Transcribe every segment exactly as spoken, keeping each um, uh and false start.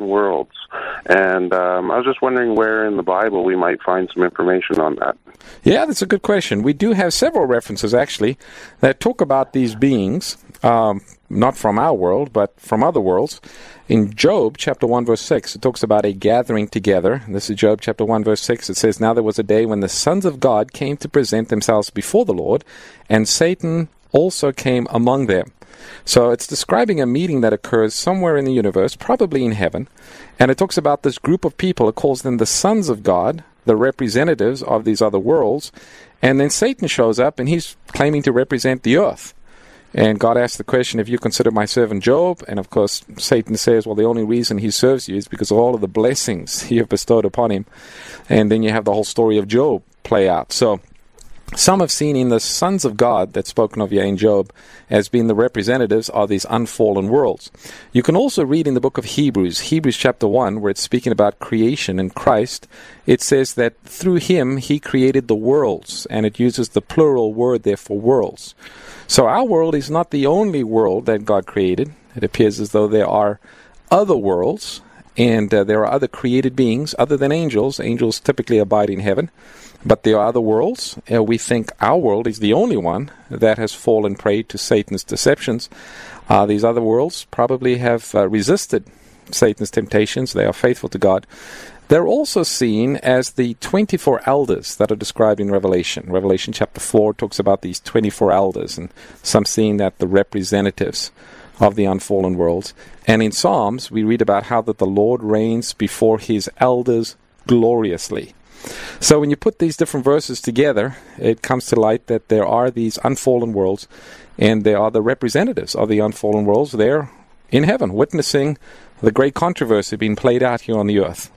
worlds. And um, I was just wondering where in the Bible we might find some information on that. Yeah, that's a good question. We do have several references, actually, that talk about these beings, um, not from our world, but from other worlds. In Job chapter one, verse six, it talks about a gathering together. This is Job chapter one, verse six. It says, "Now there was a day when the sons of God came to present themselves before the Lord, and Satan also came among them." So it's describing a meeting that occurs somewhere in the universe, probably in heaven. And it talks about this group of people. It calls them the sons of God, the representatives of these other worlds. And then Satan shows up, and he's claiming to represent the earth. And God asks the question, "If you consider my servant Job?" And of course, Satan says, well, the only reason he serves you is because of all of the blessings you have bestowed upon him. And then you have the whole story of Job play out. So some have seen in the sons of God that's spoken of here in Job as being the representatives of these unfallen worlds. You can also read in the book of Hebrews, Hebrews chapter one, where it's speaking about creation in Christ. It says that through him he created the worlds, and it uses the plural word there for worlds. So our world is not the only world that God created. It appears as though there are other worlds, and uh, there are other created beings other than angels. Angels typically abide in heaven. But there are other worlds. Uh, we think our world is the only one that has fallen prey to Satan's deceptions. Uh, these other worlds probably have uh, resisted Satan's temptations. They are faithful to God. They're also seen as the twenty-four elders that are described in Revelation. Revelation chapter four talks about these twenty-four elders, and some seeing that the representatives of the unfallen worlds. And in Psalms, we read about how that the Lord reigns before his elders gloriously. So when you put these different verses together, it comes to light that there are these unfallen worlds, and they are the representatives of the unfallen worlds there in heaven, witnessing the great controversy being played out here on the earth.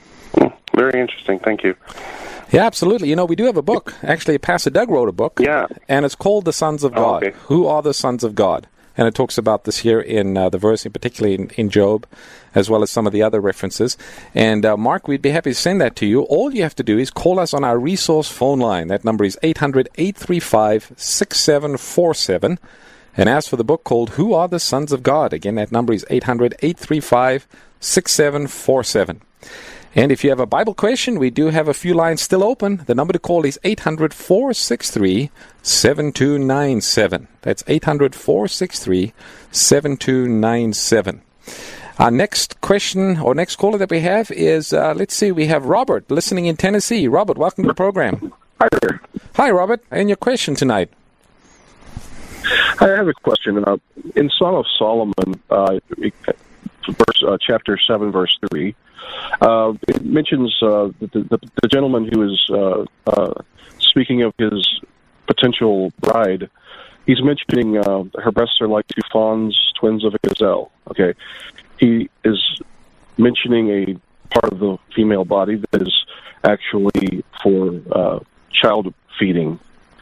Very interesting. Thank you. Yeah, absolutely. You know, we do have a book. Actually, Pastor Doug wrote a book. Yeah. And it's called The Sons of God. Oh, okay. Who are the sons of God? And it talks about this here in uh, the verse, in particularly in, in Job, as well as some of the other references. And uh, Mark, we'd be happy to send that to you. All you have to do is call us on our resource phone line. That number is eight hundred, eight three five, six seven four seven. And ask for the book called Who Are the Sons of God? Again, that number is eight hundred, eight three five, six seven four seven. And if you have a Bible question, we do have a few lines still open. The number to call is eight hundred, four six three, seven two nine seven. That's eight hundred, four six three, seven two nine seven. Our next question, or next caller that we have is, uh, let's see, we have Robert listening in Tennessee. Robert, welcome to the program. Hi there. Hi, Robert, and your question tonight. I have a question. Uh, in Song of Solomon, uh, verse, uh, chapter seven, verse three, uh, it mentions uh, the, the, the gentleman who is uh, uh, speaking of his potential bride. He's mentioning uh, her breasts are like two fawns, twins of a gazelle. Okay, he is mentioning a part of the female body that is actually for uh, child feeding.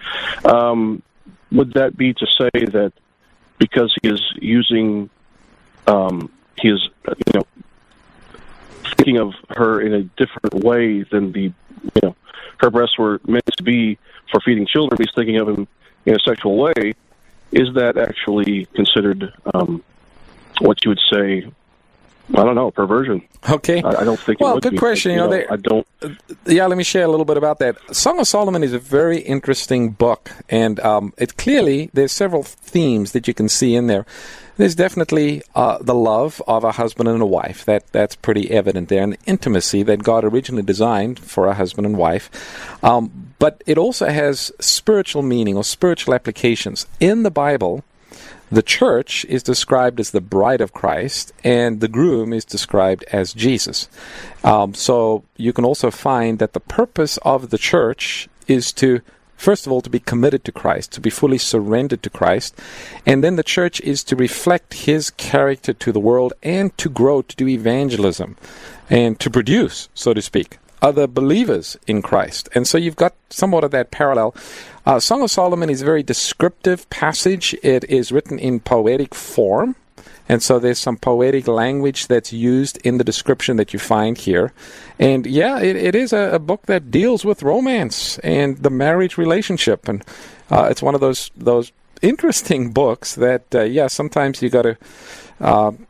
Um, would that be to say that because he is using, um, he is, you know, thinking of her in a different way than the, you know, her breasts were meant to be for feeding children, he's thinking of him in a sexual way, is that actually considered um, what you would say, I don't know, perversion? Okay. I, I don't think well, it would good be. question. You you know, know, they, I don't. Yeah, let me share a little bit about that. Song of Solomon is a very interesting book, and um, it clearly, there's several themes that you can see in there. There's definitely uh, the love of a husband and a wife. That That's pretty evident there, and the intimacy that God originally designed for a husband and wife. Um, but it also has spiritual meaning or spiritual applications. In the Bible, the church is described as the bride of Christ, and the groom is described as Jesus. Um, so you can also find that the purpose of the church is to, first of all, to be committed to Christ, to be fully surrendered to Christ. And then the church is to reflect his character to the world and to grow, to do evangelism, and to produce, so to speak, other believers in Christ. And so you've got somewhat of that parallel. Uh, Song of Solomon is a very descriptive passage. It is written in poetic form. And so there's some poetic language that's used in the description that you find here. And yeah, it, it is a, a book that deals with romance and the marriage relationship. And uh, it's one of those those interesting books that, uh, yeah, sometimes you got to uh,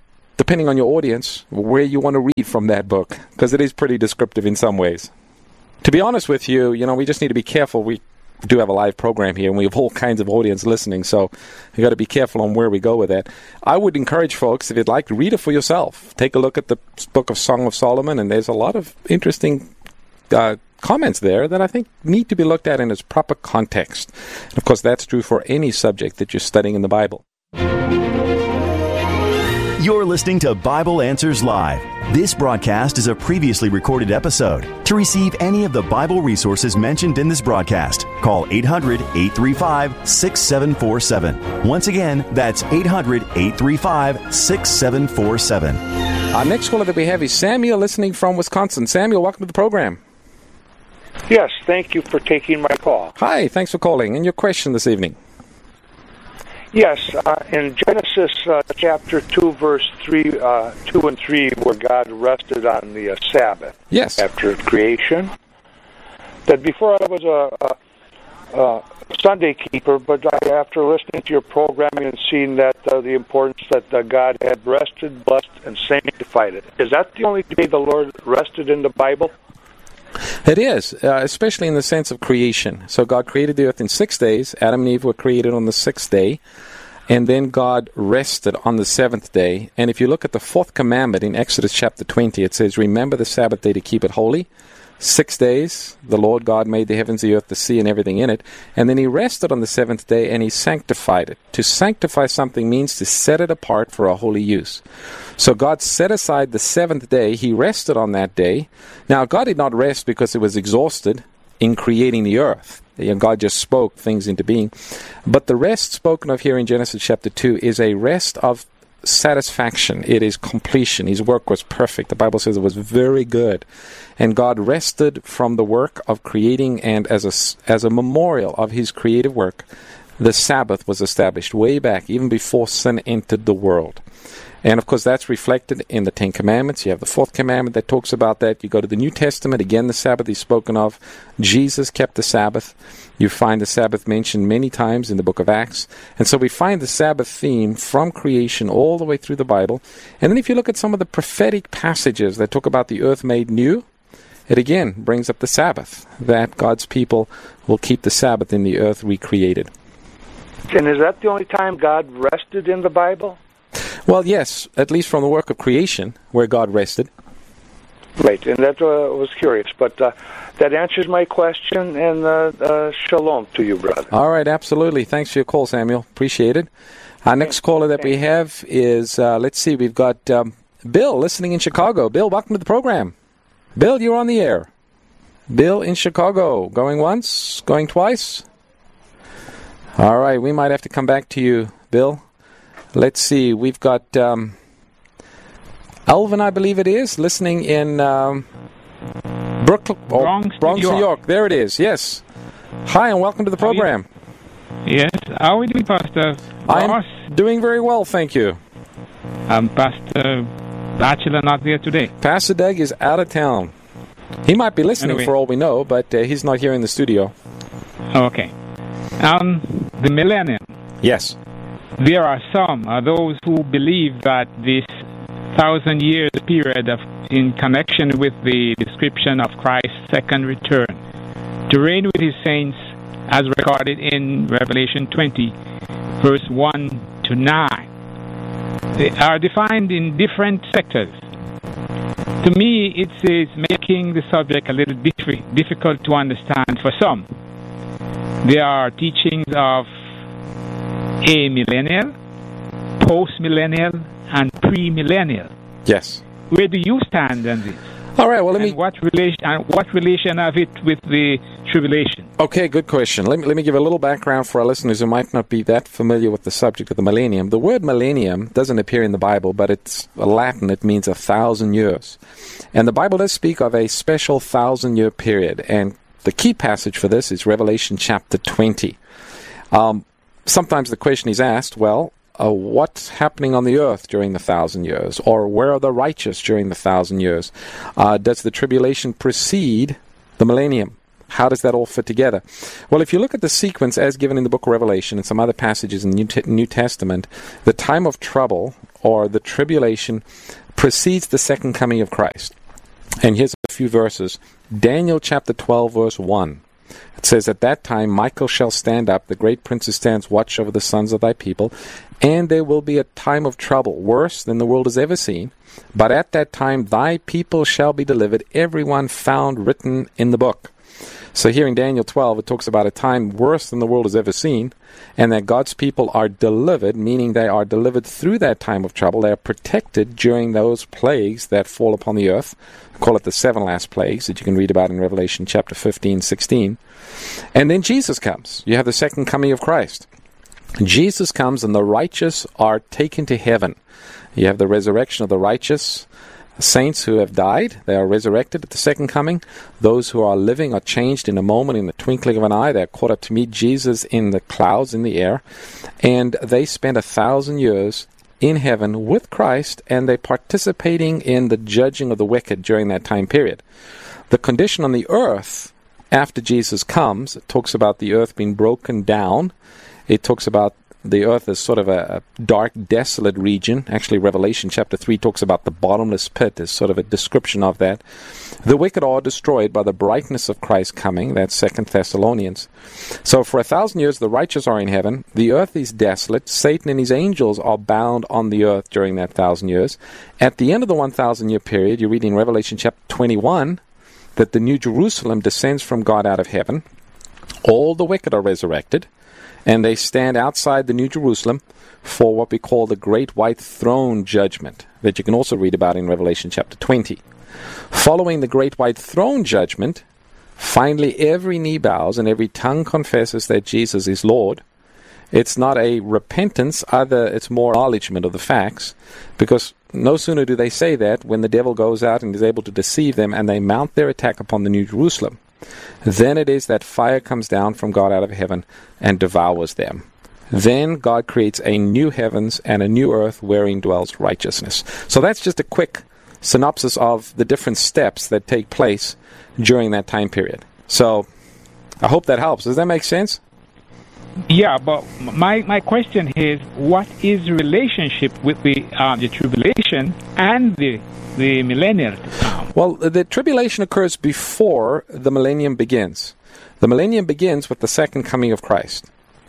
depending on your audience, where you want to read from that book, because it is pretty descriptive in some ways. To be honest with you, you know, we just need to be careful. We do have a live program here, and we have all kinds of audience listening, so you got to be careful on where we go with that. I would encourage folks, if you'd like, to read it for yourself. Take a look at the book of Song of Solomon, and there's a lot of interesting uh, comments there that I think need to be looked at in its proper context. And of course, that's true for any subject that you're studying in the Bible. You're listening to Bible Answers Live. This broadcast is a previously recorded episode. To receive any of the Bible resources mentioned in this broadcast, call eight hundred, eight three five, six seven four seven. Once again, that's eight hundred, eight three five, six seven four seven. Our next caller that we have is Samuel, listening from Wisconsin. Samuel, welcome to the program. Yes, thank you for taking my call. Hi, thanks for calling. And your question this evening? Yes, uh, in Genesis uh, chapter two, verse three, uh, two and three, where God rested on the uh, Sabbath. Yes. After creation. That before I was a, a, a Sunday keeper, but I, after listening to your programming and seeing that uh, the importance that uh, God had rested, blessed, and sanctified it. Is that the only day the Lord rested in the Bible? It is, uh, especially in the sense of creation. So God created the earth in six days. Adam and Eve were created on the sixth day. And then God rested on the seventh day. And if you look at the fourth commandment in Exodus chapter twenty, it says, remember the Sabbath day to keep it holy. Six days, the Lord God made the heavens, the earth, the sea, and everything in it. And then he rested on the seventh day, and he sanctified it. To sanctify something means to set it apart for a holy use. So God set aside the seventh day. He rested on that day. Now, God did not rest because he was exhausted in creating the earth. God just spoke things into being. But the rest spoken of here in Genesis chapter two is a rest of satisfaction. It is completion. His work was perfect. The Bible says it was very good. And God rested from the work of creating, and as a, as a memorial of his creative work, the Sabbath was established way back, even before sin entered the world. And, of course, that's reflected in the Ten Commandments. You have the Fourth Commandment that talks about that. You go to the New Testament, again, the Sabbath is spoken of. Jesus kept the Sabbath. You find the Sabbath mentioned many times in the book of Acts. And so we find the Sabbath theme from creation all the way through the Bible. And then if you look at some of the prophetic passages that talk about the earth made new, it again brings up the Sabbath, that God's people will keep the Sabbath in the earth recreated. And is that the only time God rested in the Bible? Well, yes, at least from the work of creation, where God rested. Right, and that uh, was curious, but uh, that answers my question, and uh, uh, shalom to you, brother. All right, absolutely. Thanks for your call, Samuel. Appreciate it. Our next caller that we have is, uh, let's see, we've got um, Bill listening in Chicago. Bill, welcome to the program. Bill, you're on the air. Bill in Chicago. Going once? Going twice? All right, we might have to come back to you, Bill. Let's see, we've got um, Alvin, I believe it is, listening in um, Brooklyn, oh, Bronx, Bronx, New New York. York. There it is, yes. Hi, and welcome to the program. Yes, how are we doing, Pastor? I'm doing very well, thank you. Um, Pastor Batchelor not there today. Pastor Doug is out of town. He might be listening Anyway. for all we know, but uh, he's not here in the studio. Okay. Um, the millennium. Yes. There are some, uh, those who believe that this thousand years period of, in connection with the description of Christ's second return to reign with his saints as recorded in Revelation twenty, verse one to nine, they are defined in different sectors. To me, it is making the subject a little diffi- difficult to understand for some. There are teachings of amillennial, post-millennial, and pre-millennial. Yes. Where do you stand on this? All right, well, let and me... What relation, and what relation have it with the tribulation? Okay, good question. Let me, let me give a little background for our listeners who might not be that familiar with the subject of the millennium. The word millennium doesn't appear in the Bible, but it's Latin. It means a thousand years. And the Bible does speak of a special thousand-year period. And the key passage for this is Revelation chapter twenty. Um, sometimes the question is asked, well, uh, what's happening on the earth during the thousand years? Or where are the righteous during the thousand years? Uh, does the tribulation precede the millennium? How does that all fit together? Well, if you look at the sequence as given in the book of Revelation and some other passages in the New, T- New Testament, the time of trouble or the tribulation precedes the second coming of Christ. And here's a few verses. Daniel chapter twelve, verse one. It says, "At that time Michael shall stand up, the great prince who stands watch over the sons of thy people, and there will be a time of trouble, worse than the world has ever seen. But at that time thy people shall be delivered, everyone found written in the book." So here in Daniel twelve, it talks about a time worse than the world has ever seen, and that God's people are delivered, meaning they are delivered through that time of trouble. They are protected during those plagues that fall upon the earth. We call it the seven last plagues that you can read about in Revelation chapter fifteen, sixteen. And then Jesus comes. You have the second coming of Christ. Jesus comes and the righteous are taken to heaven. You have the resurrection of the righteous. Saints who have died, they are resurrected at the second coming. Those who are living are changed in a moment, in the twinkling of an eye. They are caught up to meet Jesus in the clouds in the air. And they spend a thousand years in heaven with Christ, and they're participating in the judging of the wicked during that time period. The condition on the earth after Jesus comes, it talks about the earth being broken down. It talks about the earth is sort of a, a dark, desolate region. Actually, Revelation chapter three talks about the bottomless pit as sort of a description of that. The wicked are destroyed by the brightness of Christ coming. That's Second Thessalonians. So for a thousand years, the righteous are in heaven. The earth is desolate. Satan and his angels are bound on the earth during that thousand years. At the end of the one thousand year period, you read in Revelation chapter twenty-one that the New Jerusalem descends from God out of heaven. All the wicked are resurrected, and they stand outside the New Jerusalem for what we call the Great White Throne Judgment, that you can also read about in Revelation chapter twenty. Following the Great White Throne Judgment, finally every knee bows and every tongue confesses that Jesus is Lord. It's not a repentance, either it's more acknowledgement of the facts, because no sooner do they say that when the devil goes out and is able to deceive them and they mount their attack upon the New Jerusalem. Then it is that fire comes down from God out of heaven and devours them. Then God creates a new heavens and a new earth wherein dwells righteousness. So that's just a quick synopsis of the different steps that take place during that time period. So I hope that helps. Does that make sense? Yeah, but my, my question is, what is the relationship with the uh, the tribulation and the the millennial to come? Well, the tribulation occurs before the millennium begins. The millennium begins with the second coming of Christ.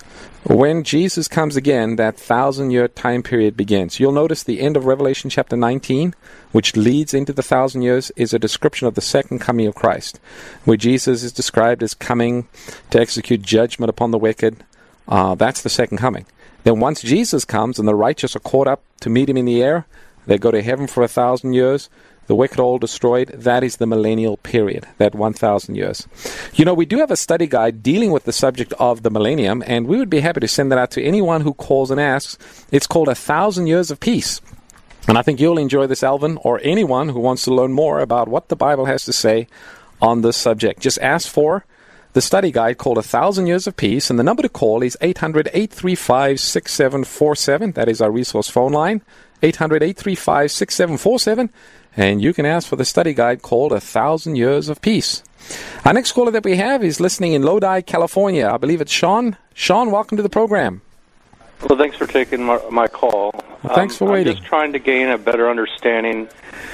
When Jesus comes again, that thousand-year time period begins. You'll notice the end of Revelation chapter nineteen, which leads into the thousand years, is a description of the second coming of Christ, where Jesus is described as coming to execute judgment upon the wicked. Uh, that's the second coming. Then once Jesus comes and the righteous are caught up to meet him in the air, they go to heaven for a thousand years. The wicked are all destroyed. That is the millennial period, that one thousand years. You know, we do have a study guide dealing with the subject of the millennium, and we would be happy to send that out to anyone who calls and asks. It's called A Thousand Years of Peace. And I think you'll enjoy this, Alvin, or anyone who wants to learn more about what the Bible has to say on this subject. Just ask for the study guide called A Thousand Years of Peace, and the number to call is eight hundred, eight three five, six seven four seven. That is our resource phone line, eight hundred, eight three five, six seven four seven. And you can ask for the study guide called A Thousand Years of Peace. Our next caller that we have is listening in Lodi, California. I believe it's Sean. Sean, welcome to the program. Well, thanks for taking my, my call. Well, thanks for um, waiting. I'm just trying to gain a better understanding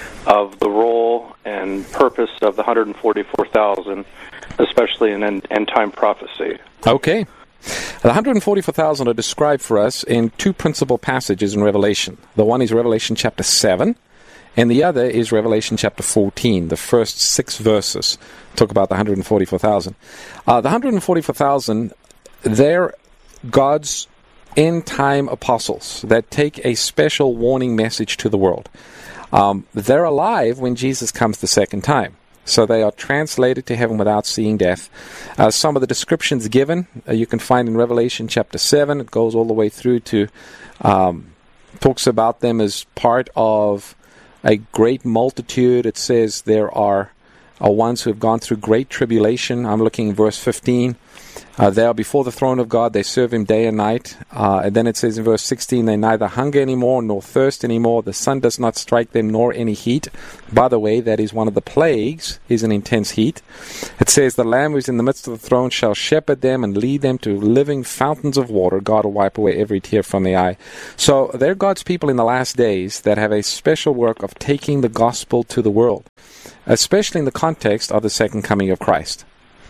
of the role and purpose of the one hundred forty-four thousand, especially in end, end-time prophecy. Okay. The one hundred forty-four thousand are described for us in two principal passages in Revelation. The one is Revelation chapter seven, and the other is Revelation chapter fourteen. The first six verses talk about the one hundred forty-four thousand. Uh, the one hundred forty-four thousand, they're God's end-time apostles that take a special warning message to the world. Um, they're alive when Jesus comes the second time. So they are translated to heaven without seeing death. Uh, some of the descriptions given uh, you can find in Revelation chapter seven. It goes all the way through to, um, talks about them as part of a great multitude. It says there are are ones who have gone through great tribulation. I'm looking at verse fifteen. Uh, they are before the throne of God. They serve Him day and night. Uh, and then it says in verse sixteen, they neither hunger anymore nor thirst anymore. The sun does not strike them nor any heat. By the way, that is one of the plagues, is an intense heat. It says, the Lamb who is in the midst of the throne shall shepherd them and lead them to living fountains of water. God will wipe away every tear from the eye. So they're God's people in the last days that have a special work of taking the gospel to the world, especially in the context of the second coming of Christ.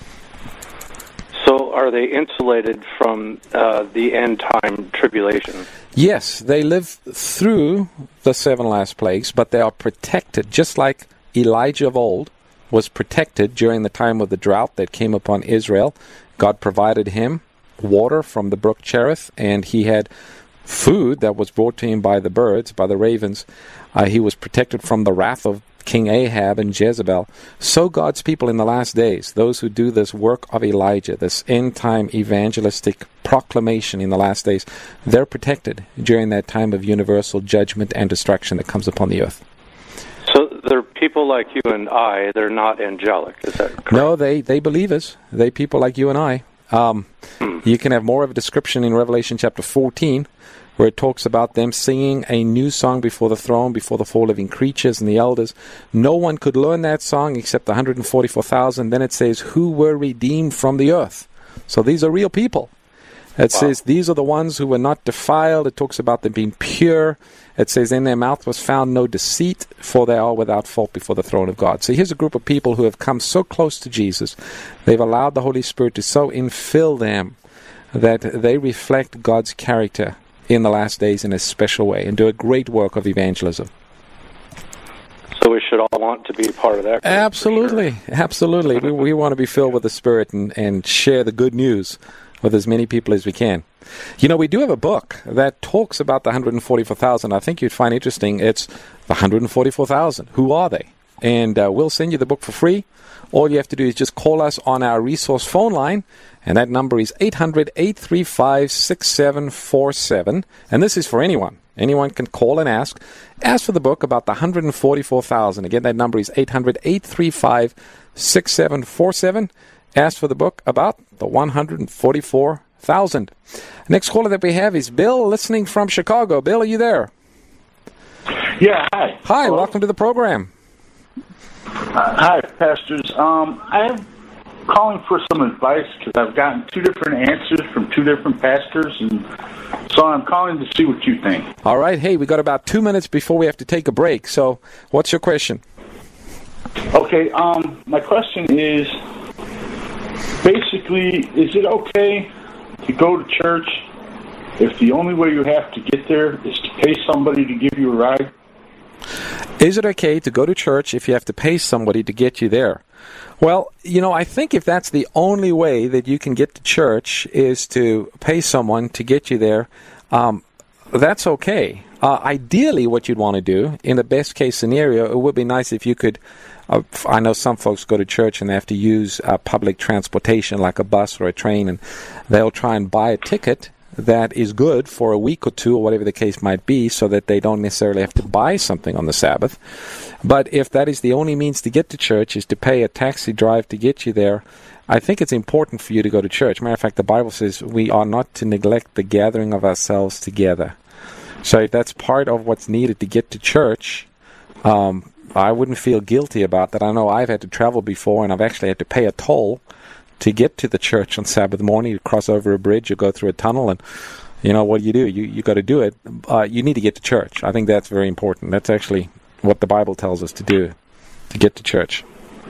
So are they insulated from uh, the end-time tribulation? Yes, they live through the seven last plagues, but they are protected, just like Elijah of old was protected during the time of the drought that came upon Israel. God provided him water from the brook Cherith, and he had food that was brought to him by the birds, by the ravens. Uh, he was protected from the wrath of King Ahab and Jezebel. So God's people in the last days, those who do this work of Elijah, this end-time evangelistic proclamation in the last days, they're protected during that time of universal judgment and destruction that comes upon the earth. So they're people like you and I, they're not angelic, is that correct? No, they, they believers. They people like you and I. Um, hmm. You can have more of a description in Revelation chapter fourteen, where it talks about them singing a new song before the throne, before the four living creatures and the elders. No one could learn that song except the one hundred forty-four thousand. Then it says, who were redeemed from the earth. So these are real people. It wow. says, these are the ones who were not defiled. It talks about them being pure. It says, in their mouth was found no deceit, for they are without fault before the throne of God. So here's a group of people who have come so close to Jesus. They've allowed the Holy Spirit to so infill them that they reflect God's character in the last days in a special way and do a great work of evangelism. So we should all want to be a part of that. Absolutely, sure. absolutely. we we want to be filled with the Spirit and, and share the good news with as many people as we can. You know, we do have a book that talks about the one hundred forty-four thousand. I think you'd find interesting. It's the one hundred forty-four thousand. Who are they? And uh, we'll send you the book for free. All you have to do is just call us on our resource phone line, and that number is eight hundred, eight three five, six seven four seven. And this is for anyone. Anyone can call and ask. Ask for the book about the one hundred forty-four thousand. Again, that number is eight hundred, eight three five, six seven four seven. Ask for the book about the one hundred forty-four thousand. Next caller that we have is Bill, listening from Chicago. Bill, are you there? Yeah, hi. Hi, Hello. Welcome to the program. Uh, hi, pastors. Um, I'm calling for some advice because I've gotten two different answers from two different pastors, and so I'm calling to see what you think. All right. Hey, we got about two minutes before we have to take a break. So what's your question? Okay. Um, my question is, basically, is it okay to go to church if the only way you have to get there is to pay somebody to give you a ride? Is it okay to go to church if you have to pay somebody to get you there? Well, you know, I think if that's the only way that you can get to church is to pay someone to get you there, um, that's okay. Uh, ideally, what you'd want to do, in the best case scenario, it would be nice if you could, uh, I know some folks go to church and they have to use uh, public transportation like a bus or a train, and they'll try and buy a ticket that is good for a week or two or whatever the case might be, so that they don't necessarily have to buy something on the Sabbath. But if that is the only means to get to church, is to pay a taxi drive to get you there, I think it's important for you to go to church. Matter of fact, the Bible says we are not to neglect the gathering of ourselves together. So if that's part of what's needed to get to church, um, I wouldn't feel guilty about that. I know I've had to travel before, and I've actually had to pay a toll to get to the church on Sabbath morning. You cross over a bridge, you go through a tunnel, and you know what do you do? You you got to do it. Uh, you need to get to church. I think that's very important. That's actually what the Bible tells us to do, to get to church.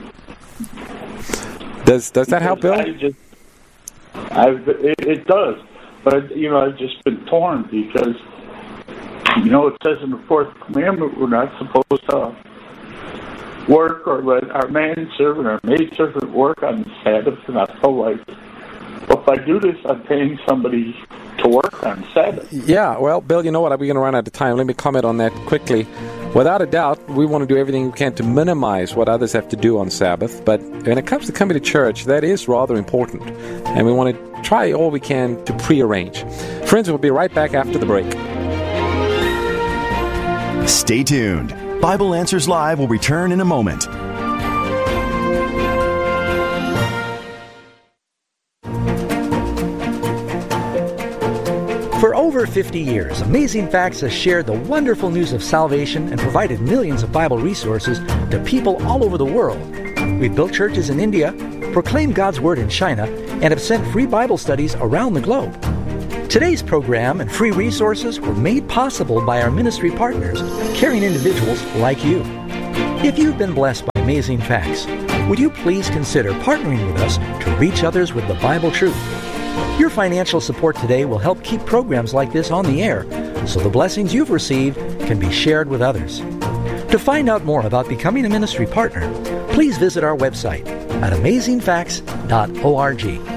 Does does that help, Bill? I just, I've, it, it does, but you know I've just been torn because you know it says in the fourth commandment we're not supposed to work or let our manservant or maidservant work on the Sabbath, and I feel like, well, if I do this, I'm paying somebody to work on Sabbath. Yeah, well, Bill, you know what? We're going to run out of time. Let me comment on that quickly. Without a doubt, we want to do everything we can to minimize what others have to do on Sabbath, but when it comes to coming to church, that is rather important, and we want to try all we can to prearrange. Friends, we'll be right back after the break. Stay tuned. Bible Answers Live will return in a moment. over fifty years, Amazing Facts has shared the wonderful news of salvation and provided millions of Bible resources to people all over the world. We've built churches in India, proclaimed God's Word in China, and have sent free Bible studies around the globe. Today's program and free resources were made possible by our ministry partners, caring individuals like you. If you've been blessed by Amazing Facts, would you please consider partnering with us to reach others with the Bible truth? Your financial support today will help keep programs like this on the air, so the blessings you've received can be shared with others. To find out more about becoming a ministry partner, please visit our website at amazing facts dot org.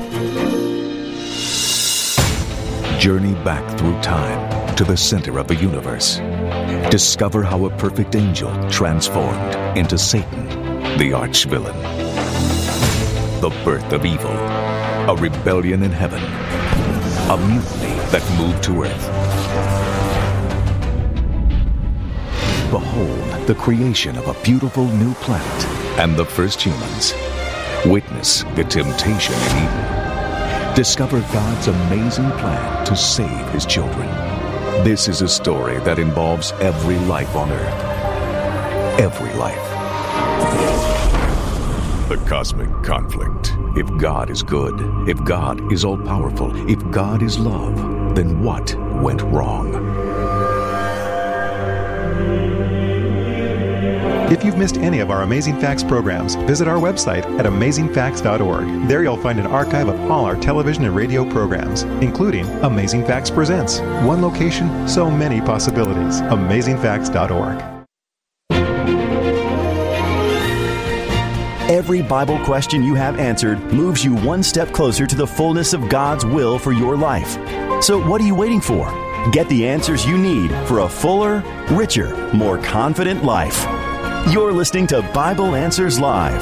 Journey back through time to the center of the universe. Discover how a perfect angel transformed into Satan, the arch-villain. The birth of evil, a rebellion in heaven, a mutiny that moved to earth. Behold the creation of a beautiful new planet and the first humans. Witness the temptation in Eden. Discover God's amazing plan to save His children. This is a story that involves every life on earth. Every life. The Cosmic Conflict. If God is good, if God is all-powerful, if God is love, then what went wrong? If you've missed any of our Amazing Facts programs, visit our website at amazing facts dot org. There you'll find an archive of all our television and radio programs, including Amazing Facts Presents. One location, so many possibilities. amazing facts dot org. Every Bible question you have answered moves you one step closer to the fullness of God's will for your life. So what are you waiting for? Get the answers you need for a fuller, richer, more confident life. You're listening to Bible Answers Live.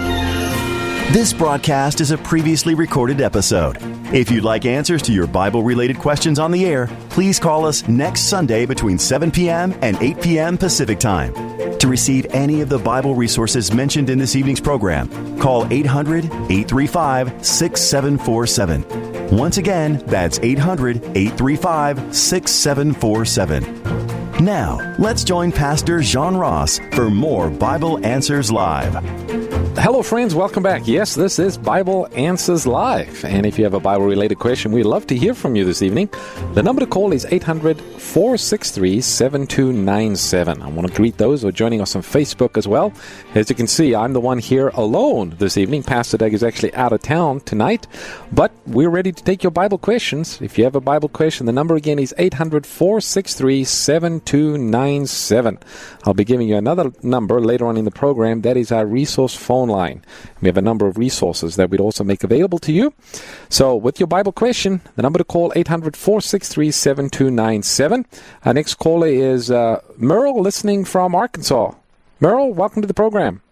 This broadcast is a previously recorded episode. If you'd like answers to your Bible-related questions on the air, please call us next Sunday between seven p.m. and eight p.m. Pacific Time. To receive any of the Bible resources mentioned in this evening's program, call eight hundred, eight three five, six seven four seven. Once again, that's eight hundred, eight three five, six seven four seven. Now, let's join Pastor John Ross for more Bible Answers Live. Hello, friends. Welcome back. Yes, this is Bible Answers Live. And if you have a Bible-related question, we'd love to hear from you this evening. The number to call is eight hundred, four six three, seven two nine seven. I want to greet those who are joining us on Facebook as well. As you can see, I'm the one here alone this evening. Pastor Doug is actually out of town tonight, but we're ready to take your Bible questions. If you have a Bible question, the number again is eight hundred, four six three, seven two nine seven. I'll be giving you another number later on in the program. That is our resource phone line. We have a number of resources that we'd also make available to you. So with your Bible question, the number to call, eight hundred, four six three, seven two nine seven. Our next caller is uh, Merle, listening from Arkansas. Merle, welcome to the program.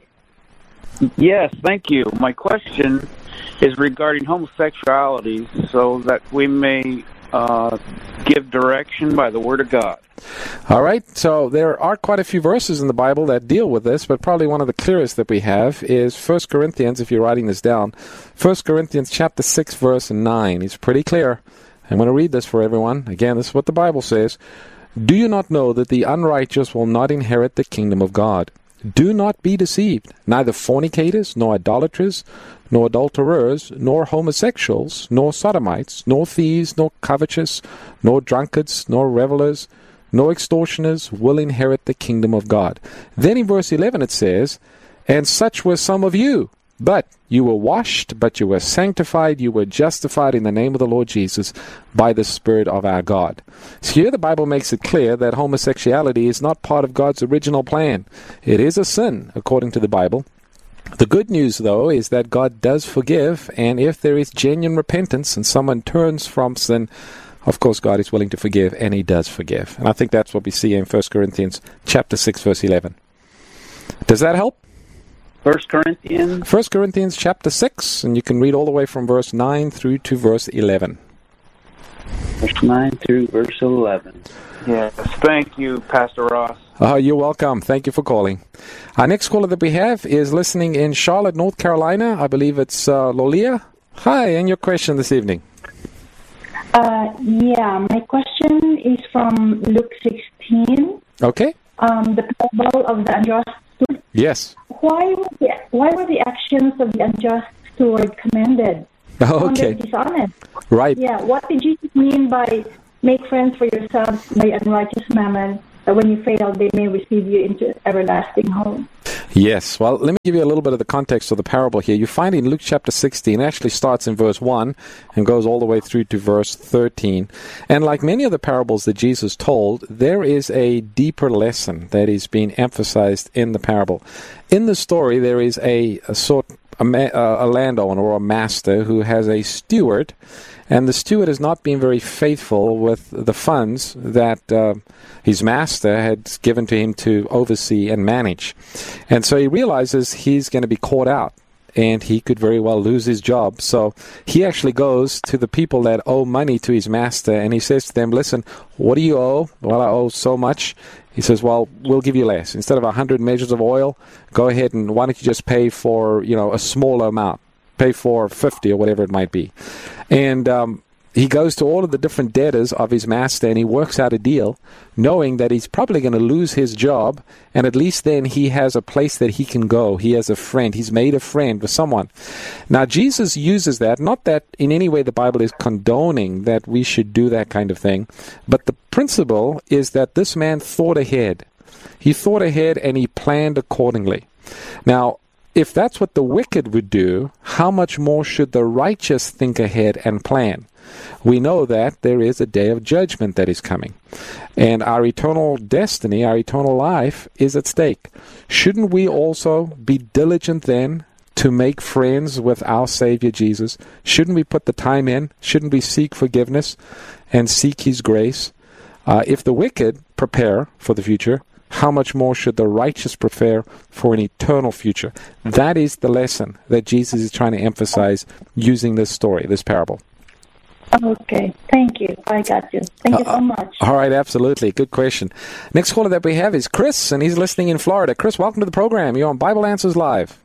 Yes, thank you. My question is regarding homosexuality, so that we may uh, give direction by the Word of God. All right, so there are quite a few verses in the Bible that deal with this, but probably one of the clearest that we have is First Corinthians, if you're writing this down. First Corinthians chapter six, verse nine. It's pretty clear. I'm going to read this for everyone. Again, this is what the Bible says. Do you not know that the unrighteous will not inherit the kingdom of God? Do not be deceived. Neither fornicators, nor idolaters, nor adulterers, nor homosexuals, nor sodomites, nor thieves, nor covetous, nor drunkards, nor revelers, nor extortioners will inherit the kingdom of God. Then in verse eleven it says, and such were some of you. But you were washed, but you were sanctified, you were justified in the name of the Lord Jesus by the Spirit of our God. So here the Bible makes it clear that homosexuality is not part of God's original plan. It is a sin, according to the Bible. The good news, though, is that God does forgive, and if there is genuine repentance and someone turns from sin, of course God is willing to forgive, and He does forgive. And I think that's what we see in First Corinthians chapter six, verse eleven. Does that help? First Corinthians? First Corinthians chapter six, and you can read all the way from verse nine through to verse eleven. Verse nine through verse eleven. Yes, thank you, Pastor Ross. Oh, you're welcome. Thank you for calling. Our next caller that we have is listening in Charlotte, North Carolina. I believe it's uh, Lolia. Hi, and your question this evening? Uh, yeah, my question is from Luke sixteen. Okay. Um, the parable of the unjust steward. Yes. Why were the, why were the actions of the unjust steward commended? Okay. Dishonest. Right. Yeah. What did Jesus mean by make friends for yourselves by unrighteous mammon, that when you fail, they may receive you into everlasting home? Yes. Well, let me give you a little bit of the context of the parable here. You find in Luke chapter sixteen, it actually starts in verse one and goes all the way through to verse thirteen. And like many of the parables that Jesus told, there is a deeper lesson that is being emphasized in the parable. In the story, there is a, a sort a, ma- a landowner or a master who has a steward, and the steward has not been very faithful with the funds that uh, his master had given to him to oversee and manage. And so he realizes he's going to be caught out, and he could very well lose his job. So he actually goes to the people that owe money to his master, and he says to them, listen, what do you owe? Well, I owe so much. He says, well, we'll give you less. Instead of a hundred measures of oil, go ahead and why don't you just pay for, you know, a smaller amount. Pay for fifty or whatever it might be. And um, he goes to all of the different debtors of his master, and he works out a deal, knowing that he's probably going to lose his job, and at least then he has a place that he can go. He has a friend. He's made a friend with someone. Now, Jesus uses that, not that in any way the Bible is condoning that we should do that kind of thing, but the principle is that this man thought ahead. He thought ahead, and he planned accordingly. Now, if that's what the wicked would do, how much more should the righteous think ahead and plan? We know that there is a day of judgment that is coming, and our eternal destiny, our eternal life is at stake. Shouldn't we also be diligent then to make friends with our Savior Jesus? Shouldn't we put the time in? Shouldn't we seek forgiveness and seek His grace? Uh, if the wicked prepare for the future, how much more should the righteous prepare for an eternal future? That is the lesson that Jesus is trying to emphasize using this story, this parable. Okay, thank you. I got you. Thank you so much. All right, absolutely. Good question. Next caller that we have is Chris, and he's listening in Florida. Chris, welcome to the program. You're on Bible Answers Live.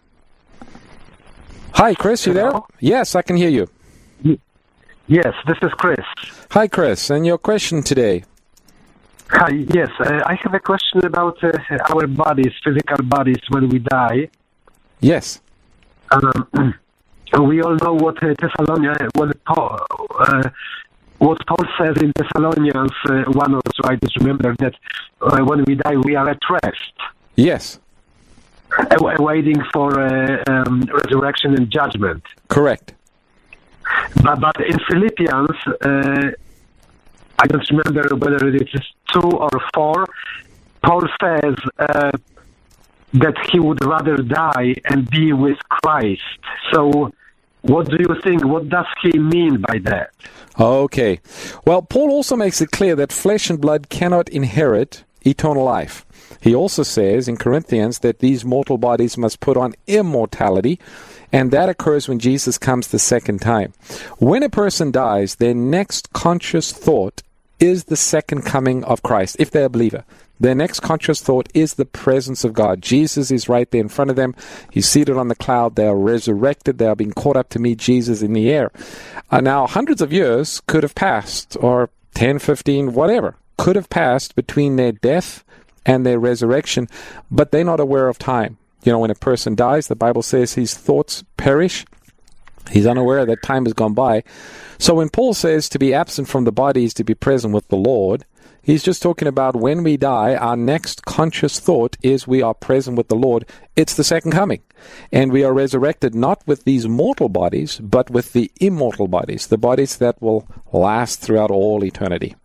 Hi, Chris, you there? Yes, I can hear you. Yes, this is Chris. Hi, Chris, and your question today? Hi, yes, uh, I have a question about uh, our bodies, physical bodies, when we die. Yes. Um, we all know what uh, Thessalonians, what Paul, uh, what Paul says in Thessalonians uh, one also. I just remember that uh, when we die, we are at rest. Yes. Uh, waiting for uh, um, resurrection and judgment. Correct. But, but in Philippians, uh, I don't remember whether it is two or four, Paul says uh, that he would rather die and be with Christ. So what do you think? What does he mean by that? Okay. Well, Paul also makes it clear that flesh and blood cannot inherit eternal life. He also says in Corinthians that these mortal bodies must put on immortality, and that occurs when Jesus comes the second time. When a person dies, their next conscious thought is the second coming of Christ, if they're a believer. Their next conscious thought is the presence of God. Jesus is right there in front of them. He's seated on the cloud. They are resurrected. They are being caught up to meet Jesus in the air. Uh, now, hundreds of years could have passed, or ten, fifteen, whatever, could have passed between their death and their resurrection, but they're not aware of time. You know, when a person dies, the Bible says his thoughts perish. He's unaware that time has gone by. So when Paul says to be absent from the body is to be present with the Lord, he's just talking about when we die, our next conscious thought is we are present with the Lord. It's the second coming. And we are resurrected not with these mortal bodies, but with the immortal bodies, the bodies that will last throughout all eternity.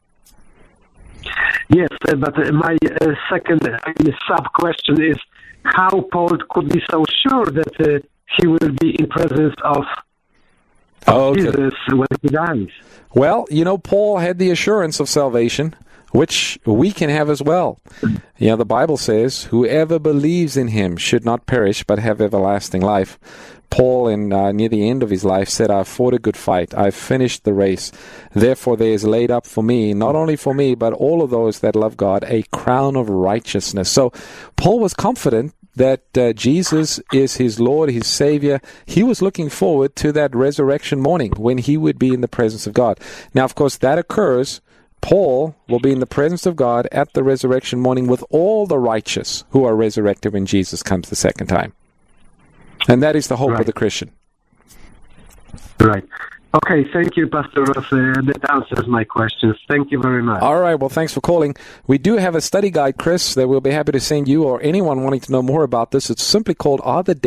Yes, uh, but uh, my uh, second uh, sub-question is how Paul could be so sure that uh, he will be in presence of Okay. Jesus when he dies. Well, you know, Paul had the assurance of salvation, which we can have as well. You know, the Bible says, whoever believes in him should not perish, but have everlasting life. Paul, in uh, near the end of his life, said, I've fought a good fight. I've finished the race. Therefore, there is laid up for me, not only for me, but all of those that love God, a crown of righteousness. So Paul was confident that uh, Jesus is his Lord, his Savior. He was looking forward to that resurrection morning when he would be in the presence of God. Now, of course, that occurs. Paul will be in the presence of God at the resurrection morning with all the righteous who are resurrected when Jesus comes the second time. And that is the hope right. of the Christian. Right. Okay, thank you, Pastor Ross. Uh, that answers my questions. Thank you very much. All right, well, thanks for calling. We do have a study guide, Chris, that we'll be happy to send you or anyone wanting to know more about this. It's simply called Are the Dead